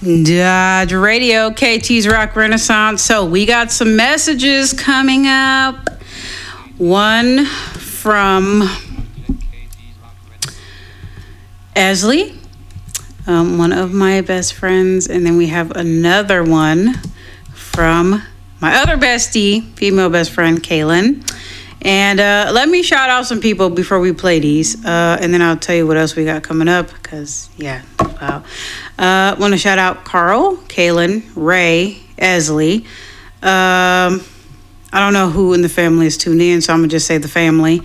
Dodge Radio, KT's Rock Renaissance. So we got some messages coming up. One from Esley, one of my best friends. And then we have another one from my other bestie, female best friend, Kaylin. And let me shout out some people before we play these. And then I'll tell you what else we got coming up. Because, yeah, wow. I want to shout out Carl, Kaylin, Ray, Esley. I don't know who in the family is tuned in, so I'm going to just say the family.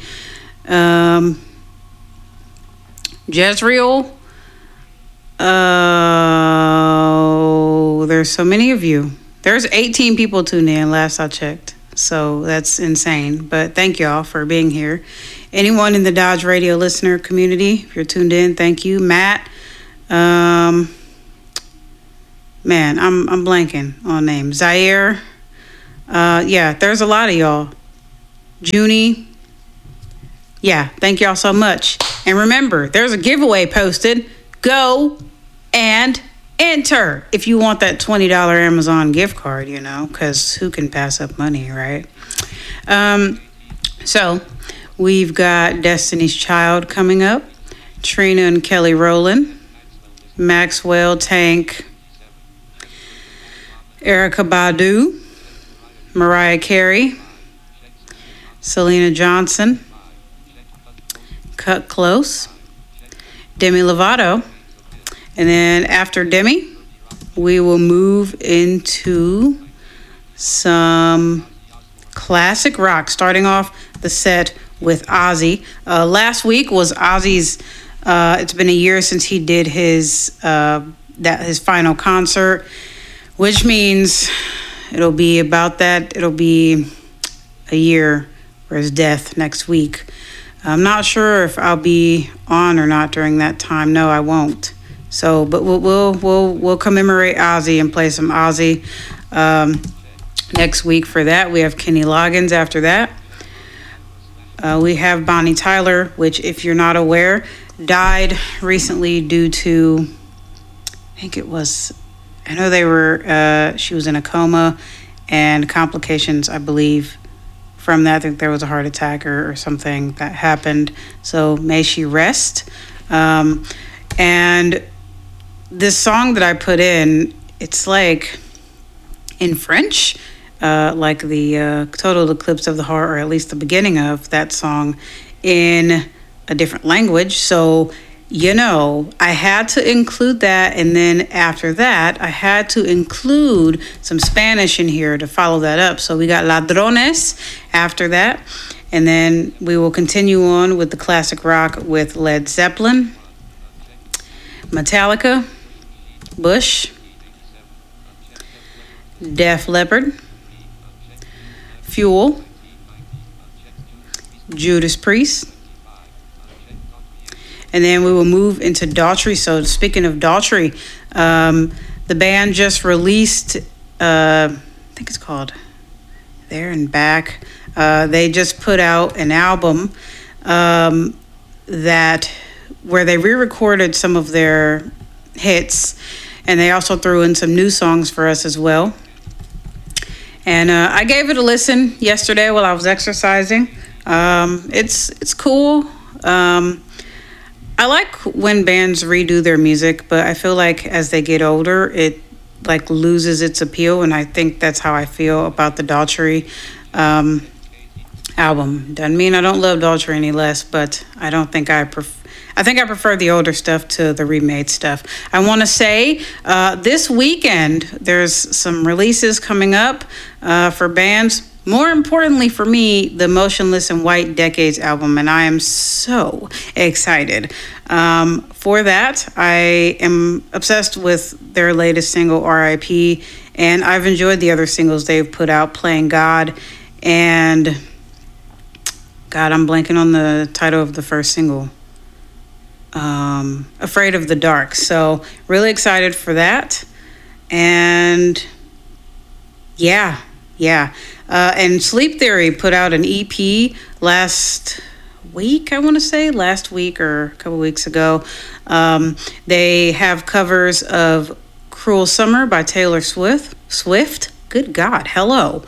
Jezreel. There's so many of you. There's 18 people tuned in last I checked. So that's insane. But thank y'all for being here. Anyone in the Dodge Radio listener community, if you're tuned in, thank you. Matt. Man, I'm blanking on names. Zaire. Yeah, there's a lot of y'all. Junie. Yeah, thank y'all so much. And remember, there's a giveaway posted. Go and enter if you want that $20 Amazon gift card, you know, because who can pass up money, right? So we've got Destiny's Child coming up. Trina and Kelly Rowland. Maxwell Tank. Erykah Badu. Mariah Carey. Selena Johnson. Cut Close. Demi Lovato. And then after Demi, we will move into some classic rock, starting off the set with Ozzy. Last week was Ozzy's, it's been a year since he did his final concert, which means it'll be about that. It'll be a year for his death next week. I'm not sure if I'll be on or not during that time. No, I won't. So, but we'll commemorate Ozzy and play some Ozzy next week. For that, we have Kenny Loggins. After that, we have Bonnie Tyler, which, if you're not aware, died recently due to, I know she was in a coma and complications, I believe, from that. I think there was a heart attack or something that happened. So may she rest. And this song that I put in, it's like in French, like the Total Eclipse of the Heart, or at least the beginning of that song, in a different language. So, you know, I had to include that. And then after that, I had to include some Spanish in here to follow that up. So we got Ladrones after that. And then we will continue on with the classic rock with Led Zeppelin, Metallica, Bush, Def Leppard, Fuel, Judas Priest, and then we will move into Daughtry. So speaking of Daughtry, the band just released, I think it's called There and Back. They just put out an album where they re-recorded some of their hits, and they also threw in some new songs for us as well. And I gave it a listen yesterday while I was exercising. It's cool. I like when bands redo their music, but I feel like as they get older, it like loses its appeal, and I think that's how I feel about the Daughtry album. Doesn't mean I don't love Daughtry any less, but I don't think I think I prefer the older stuff to the remade stuff. I want to say this weekend there's some releases coming up for bands. More importantly for me, the Motionless in White Decades album, and I am so excited for that. I am obsessed with their latest single, R.I.P., and I've enjoyed the other singles they've put out, Playing God, and God, I'm blanking on the title of the first single. Afraid of the Dark. So really excited for that. And yeah. And Sleep Theory put out an EP last week or a couple weeks ago. They have covers of Cruel Summer by Taylor Swift. Good God, hello.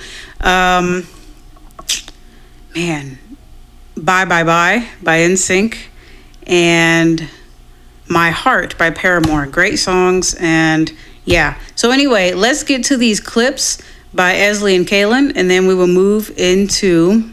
Man, Bye Bye Bye by NSYNC, and My Heart by Paramore. Great songs, and yeah. So anyway, let's get to these clips by Esley and Kaylin, and then we will move into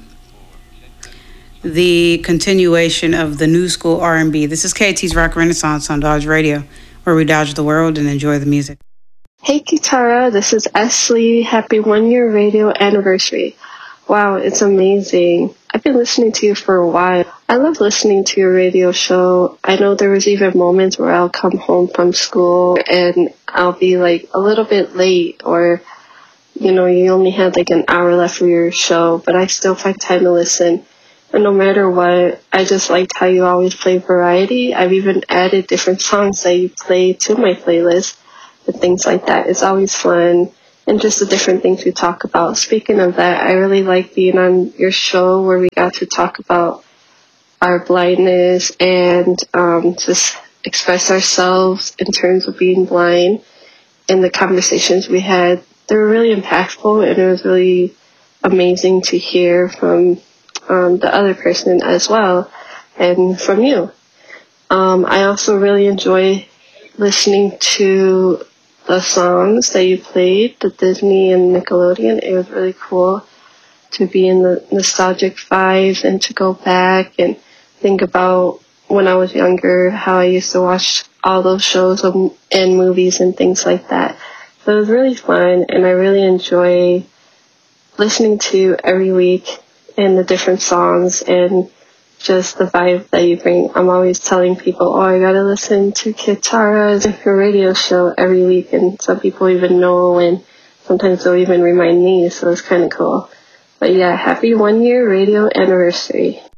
the continuation of the new school R&B. This is KT's Rock Renaissance on Dodge Radio, where we dodge the world and enjoy the music. Hey Kitara, this is Esley. Happy 1-year radio anniversary. Wow, it's amazing. I've been listening to you for a while. I love listening to your radio show. I know there was even moments where I'll come home from school and I'll be like a little bit late, or you only had like an hour left for your show, but I still find time to listen. And no matter what, I just liked how you always play variety. I've even added different songs that you play to my playlist and things like that. It's always fun, and just the different things we talk about. Speaking of that, I really like being on your show where we got to talk about our blindness and just express ourselves in terms of being blind. And the conversations we had, they were really impactful, and it was really amazing to hear from the other person as well, and from you. I also really enjoy listening to the songs that you played, the Disney and Nickelodeon. It was really cool to be in the nostalgic vibes and to go back and think about when I was younger, how I used to watch all those shows and movies and things like that. So it was really fun, and I really enjoy listening to you every week and the different songs and just the vibe that you bring. I'm always telling people, I gotta listen to Kitara's radio show every week, and some people even know, and sometimes they'll even remind me, so it's kind of cool. But yeah, happy 1-year radio anniversary.